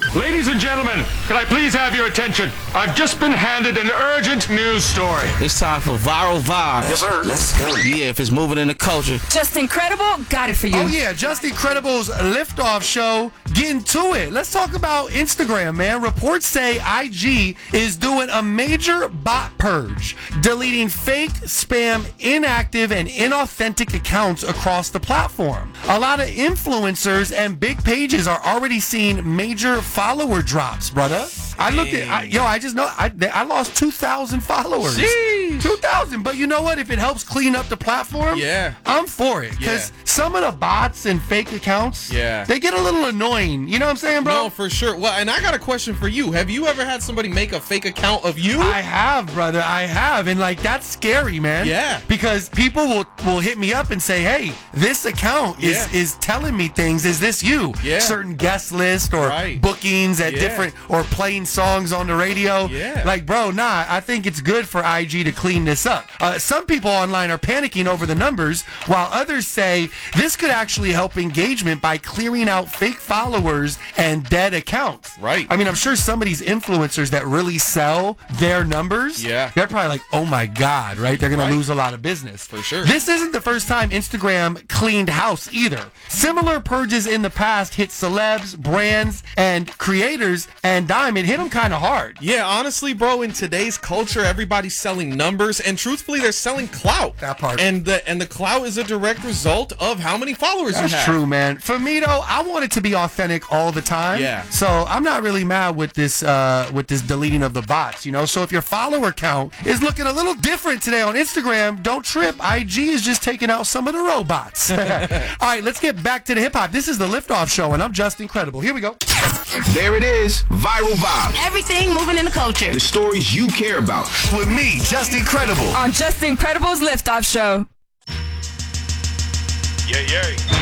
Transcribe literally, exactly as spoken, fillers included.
Ladies and gentlemen, can I please have your attention? I've just been handed an urgent news story. It's time for Viral Vibe. Yes, sir. Let's go. Yeah, if it's moving in the culture. Just Incredible, got it for you. Oh, yeah, Just Incredible's Liftoff Show. Getting to it. Let's talk about Instagram, man. Reports say I G is doing a major bot purge, deleting fake, spam, inactive, and inauthentic accounts across the platform. A lot of influencers and big pages are already seeing major follower drops, brother. I looked at, I, yo, I just know, I, I lost two thousand followers. Jeez. two thousand. But you know what? If it helps clean up the platform, yeah, I'm for it. Because yeah. some of the bots and fake accounts, yeah, they get a little annoying. You know what I'm saying, bro? No, for sure. Well, and I got a question for you. Have you ever had somebody make a fake account of you? I have, brother. I have. And, like, that's scary, man. Yeah. Because people will, will hit me up and say, hey, this account is, yeah. is telling me things. Is this you? Yeah. Certain guest list or right. bookings at yeah. different, or playing songs on the radio. Yeah. Like, bro, nah, I think it's good for I G to clean this up. Uh, some people online are panicking over the numbers, while others say this could actually help engagement by clearing out fake followers and dead accounts. Right. I mean, I'm sure some of these influencers that really sell their numbers, yeah, they're probably like, oh my God, right? They're going right. to lose a lot of business. For sure. This isn't the first time Instagram cleaned house either. Similar purges in the past hit celebs, brands, and creators, and Diamond hit them kind of hard. Yeah, honestly, bro, in today's culture, everybody's selling numbers, and truthfully, they're selling clout. That part. And the and the clout is a direct result of how many followers That's you have. true, man. For me though, I want it to be authentic all the time. Yeah. So I'm not really mad with this uh, with this deleting of the bots, you know. So if your follower count is looking a little different today on Instagram, don't trip. I G is just taking out some of the robots. All right, let's get back to the hip hop. This is the Liftoff Show, and I'm Just Incredible. Here we go. There it is. Viral Vibe. Everything moving in the culture. The stories you care about. With me, Just Incredible. On Just Incredible's Liftoff Show. Yeah, yeah.